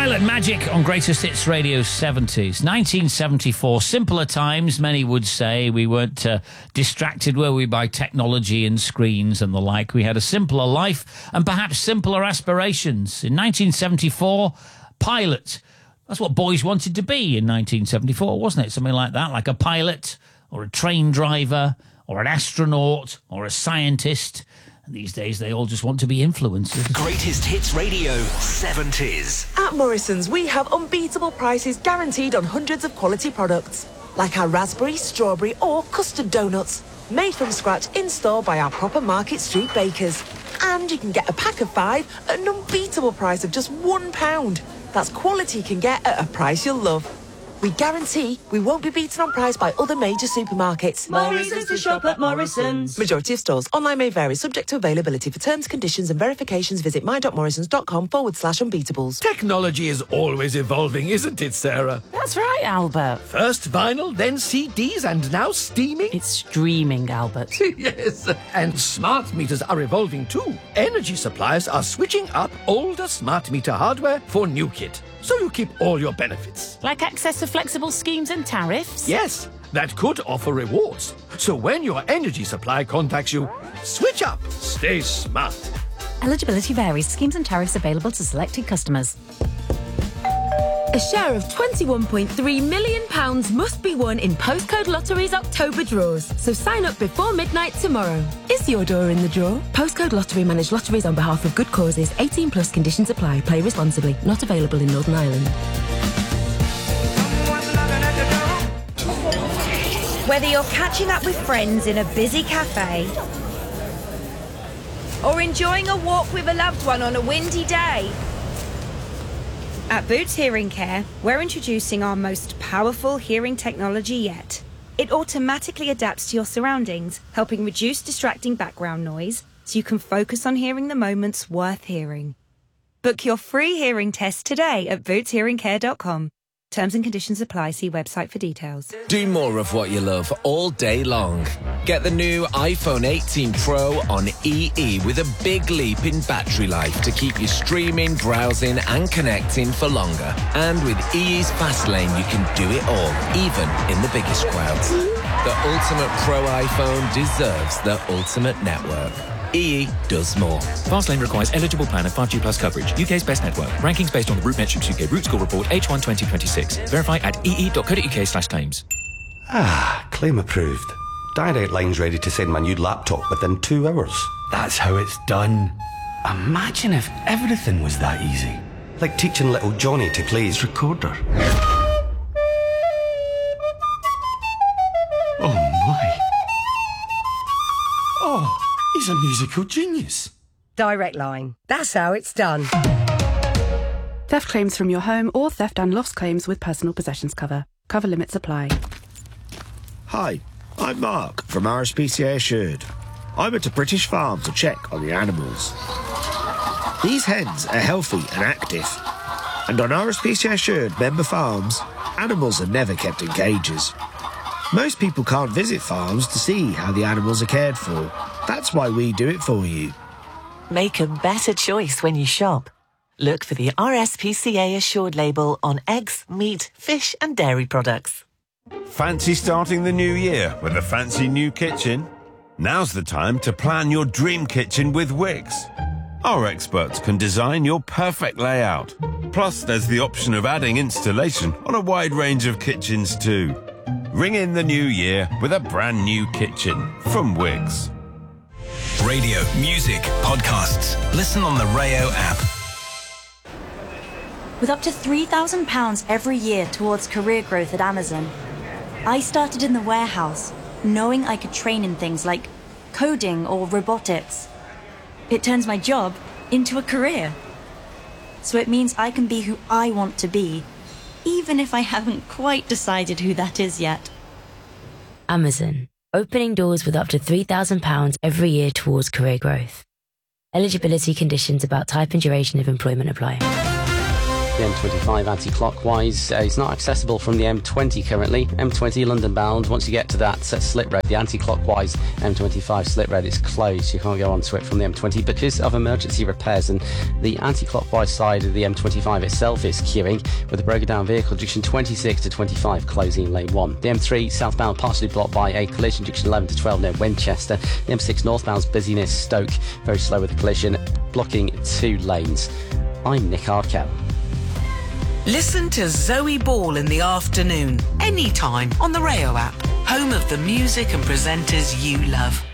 Pilot Magic on Greatest Hits Radio 70s. 1974, simpler times, many would say. We weren't distracted, were we, by technology and screens and the like. We had a simpler life and perhaps simpler aspirations. In 1974, pilot. That's what boys wanted to be in 1974, wasn't it? Something like that, like a pilot or a train driver or an astronaut or a scientist. And these days, they all just want to be influencers. Greatest Hits Radio 70s. At Morrison's, we have unbeatable prices guaranteed on hundreds of quality products, like our raspberry, strawberry or custard donuts, made from scratch in-store by our proper Market Street bakers. And you can get a pack of 5 at an unbeatable price of just £1. That's quality you can get at a price you'll love. We guarantee we won't be beaten on price by other major supermarkets. More reasons to shop at Morrison's. Majority of stores. Online may vary, subject to availability. For terms, conditions and verifications, visit my.morrisons.com/unbeatables. Technology is always evolving, isn't it, Sarah? That's right, Albert. First vinyl, then CDs, and now streaming? It's streaming, Albert. Yes, and smart meters are evolving too. Energy suppliers are switching up older smart meter hardware for new kit, so you keep all your benefits. Like access to flexible schemes and tariffs? Yes, that could offer rewards. So when your energy supply contacts you, switch up. Stay smart. Eligibility varies. Schemes and tariffs available to selected customers. A share of £21.3 million must be won in Postcode Lottery's October draws. So sign up before midnight tomorrow. Is your door in the draw? Postcode Lottery manage lotteries on behalf of good causes. 18 plus conditions apply. Play responsibly. Not available in Northern Ireland. Whether you're catching up with friends in a busy cafe or enjoying a walk with a loved one on a windy day, at Boots Hearing Care, we're introducing our most powerful hearing technology yet. It automatically adapts to your surroundings, helping reduce distracting background noise so you can focus on hearing the moments worth hearing. Book your free hearing test today at bootshearingcare.com. Terms and conditions apply. See website for details. Do more of what you love all day long. Get the new iPhone 18 Pro on EE with a big leap in battery life to keep you streaming, browsing and connecting for longer. And with EE's Fast Lane, you can do it all, even in the biggest crowds. The ultimate Pro iPhone deserves the ultimate network. EE does more. Fastlane requires eligible plan of 5G plus coverage. UK's best network. Rankings based on the RootMetrics UK Root Score Report H1 2026. Verify at ee.co.uk/claims. Claim approved. Direct Line's ready to send my new laptop within 2 hours. That's how it's done. Imagine if everything was that easy. Like teaching little Johnny to play his recorder. Oh my. Oh, he's a musical genius. Direct Line. That's how it's done. Theft claims from your home or theft and loss claims with personal possessions cover. Cover limits apply. Hi, I'm Mark from RSPCA Assured. I went to British Farm to check on the animals. These hens are healthy and active. And on RSPCA Assured member farms, animals are never kept in cages. Most people can't visit farms to see how the animals are cared for. That's why we do it for you. Make a better choice when you shop. Look for the RSPCA Assured label on eggs, meat, fish and dairy products. Fancy starting the new year with a fancy new kitchen? Now's the time to plan your dream kitchen with Wix. Our experts can design your perfect layout. Plus, there's the option of adding installation on a wide range of kitchens too. Ring in the new year with a brand new kitchen from Wix. Radio, music, podcasts. Listen on the Rayo app. With up to £3,000 every year towards career growth at Amazon, I started in the warehouse, knowing I could train in things like coding or robotics. It turns my job into a career. So it means I can be who I want to be, even if I haven't quite decided who that is yet. Amazon, opening doors with up to £3,000 every year towards career growth. Eligibility conditions about type and duration of employment apply. The M25 anti-clockwise is not accessible from the M20 currently. M20 London bound, once you get to that slip road, the anti-clockwise M25 slip road is closed. You can't go onto it from the M20 because of emergency repairs, and the anti-clockwise side of the M25 itself is queuing with a broken down vehicle junction 26 to 25 closing lane 1. The M3 southbound partially blocked by a collision junction 11 to 12 near Winchester. The M6 northbound's busyness Stoke, very slow with a collision, blocking 2 lanes. I'm Nick Arkell. Listen to Zoe Ball in the afternoon, anytime on the Rayo app, home of the music and presenters you love.